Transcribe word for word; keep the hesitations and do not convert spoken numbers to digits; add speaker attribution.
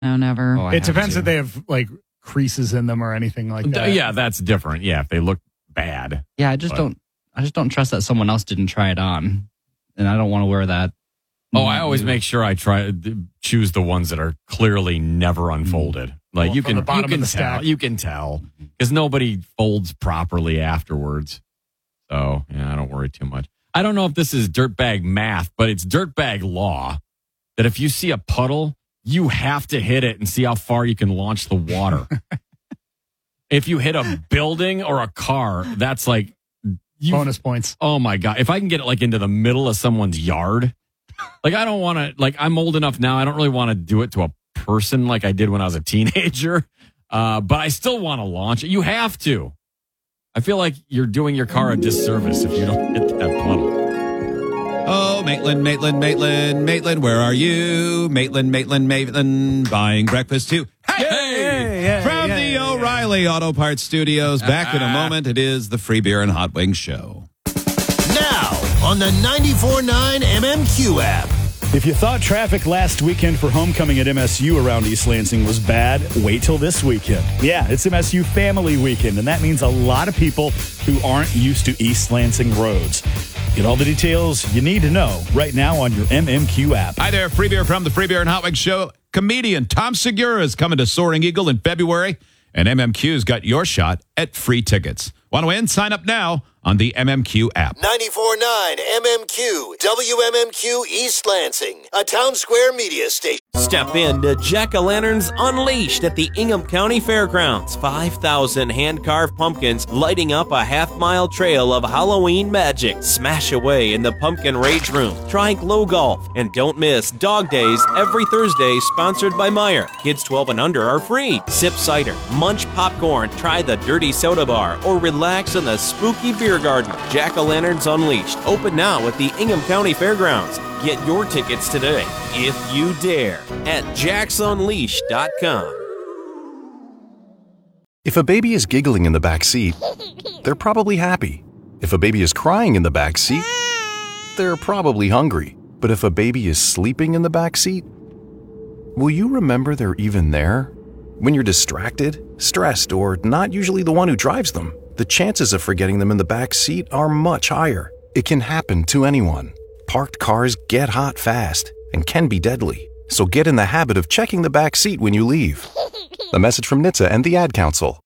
Speaker 1: No, never.
Speaker 2: Oh,
Speaker 3: it depends if they have like creases in them or anything like that.
Speaker 2: Yeah, that's different. Yeah, if they look bad.
Speaker 1: Yeah, I just
Speaker 2: but.
Speaker 1: don't. I just don't trust that someone else didn't try it on, and I don't want to wear that.
Speaker 2: Oh, I always make sure I try choose the ones that are clearly never unfolded. Like
Speaker 3: Well,
Speaker 2: you
Speaker 3: from
Speaker 2: can,
Speaker 3: the bottom
Speaker 2: you can
Speaker 3: of the
Speaker 2: tell,
Speaker 3: stack.
Speaker 2: you can tell because nobody folds properly afterwards. So yeah, I don't worry too much. I don't know if this is dirtbag math, but it's dirtbag law that if you see a puddle, you have to hit it and see how far you can launch the water. If you hit a building or a car, that's like you,
Speaker 3: bonus points.
Speaker 2: Oh my God. If I can get it like into the middle of someone's yard, like I don't want to, like I'm old enough now. I don't really want to do it to a person like I did when I was a teenager. Uh, but I still want to launch it. You have to. I feel like you're doing your car a disservice if you don't hit that puddle.
Speaker 4: Oh, Maitland, Maitland, Maitland, Maitland, where are you? Maitland, Maitland, Maitland, buying breakfast too. Hey!
Speaker 3: Hey, yeah,
Speaker 4: From
Speaker 3: yeah,
Speaker 4: the
Speaker 3: yeah,
Speaker 4: O'Reilly Auto Parts Studios, back in a moment, it is the Free Beer and Hot Wings Show.
Speaker 5: Now, on the ninety-four point nine M M Q app.
Speaker 6: If you thought traffic last weekend for homecoming at M S U around East Lansing was bad, wait till this weekend. Yeah, it's M S U Family Weekend, and that means a lot of people who aren't used to East Lansing roads. Get all the details you need to know right now on your M M Q app.
Speaker 4: Hi there, Free Beer from the Free Beer and Hot Wings Show. Comedian Tom Segura is coming to Soaring Eagle in February, and M M Q's got your shot at free tickets. Want to win? Sign up now on the M M Q app.
Speaker 5: ninety-four point nine M M Q, W M M Q East Lansing, a Town Square media station.
Speaker 7: Step in to Jack-O-Lanterns Unleashed at the Ingham County Fairgrounds. five thousand hand-carved pumpkins lighting up a half-mile trail of Halloween magic. Smash away in the Pumpkin Rage Room. Try Glow Golf. And don't miss Dog Days every Thursday, sponsored by Meijer. Kids twelve and under are free. Sip cider, munch popcorn, try the Dirty Soda Bar, or relax in the spooky beer garden. Jack-O-Lanterns Unleashed. Open now at the Ingham County Fairgrounds. Get your tickets today, if you dare, at jacks unleashed dot com.
Speaker 8: If a baby is giggling in the back seat, they're probably happy. If a baby is crying in the back seat, they're probably hungry. But if a baby is sleeping in the back seat, will you remember they're even there? When you're distracted, stressed, or not usually the one who drives them, the chances of forgetting them in the back seat are much higher. It can happen to anyone. Parked cars get hot fast and can be deadly. So get in the habit of checking the back seat when you leave. A message from N H T S A and the Ad Council.